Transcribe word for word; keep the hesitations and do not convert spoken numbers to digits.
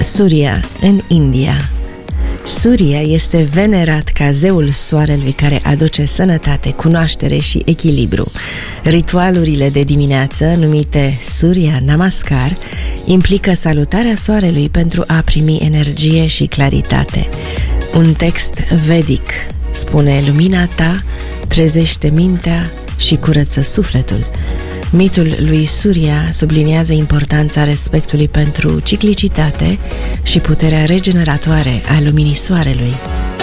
Surya în India. Surya este venerat ca zeul soarelui care aduce sănătate, cunoaștere și echilibru. Ritualurile de dimineață, numite Surya Namaskar, implică salutarea soarelui pentru a primi energie și claritate. Un text vedic spune: lumina ta trezește mintea și curăță sufletul. Mitul lui Surya subliniază importanța respectului pentru ciclicitate și puterea regeneratoare a luminii soarelui.